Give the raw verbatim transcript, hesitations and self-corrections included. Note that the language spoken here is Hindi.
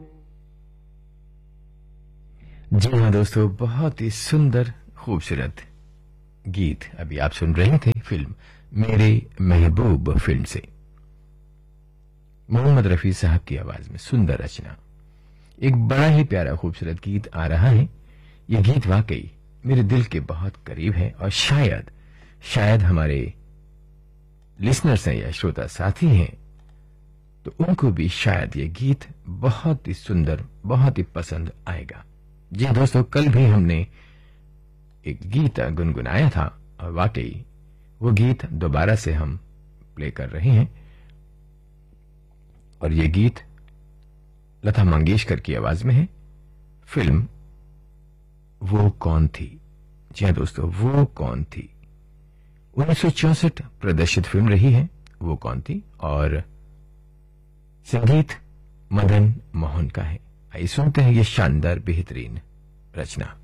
जी हाँ दोस्तों, बहुत ही सुंदर खूबसूरत गीत अभी आप सुन रहे थे फिल्म मेरे महबूब फिल्म से। मोहम्मद रफी साहब की आवाज में सुंदर रचना, एक बड़ा ही प्यारा खूबसूरत गीत आ रहा है। यह गीत वाकई मेरे दिल के बहुत करीब है और शायद शायद हमारे लिसनर्स हैं या श्रोता साथी हैं तो उनको भी शायद यह गीत बहुत ही सुंदर, बहुत ही पसंद आएगा। जी दोस्तों, कल भी हमने एक गीत गुनगुनाया था और वाकई वो गीत दोबारा से हम प्ले कर रहे हैं और ये गीत लता मंगेशकर की आवाज में है। फिल्म वो कौन थी। जी हाँ दोस्तों, वो कौन थी उन्नीस सौ चौसठ प्रदर्शित फिल्म रही है वो कौन थी और संगीत मदन मोहन का है। आइए सुनते हैं ये शानदार बेहतरीन रचना।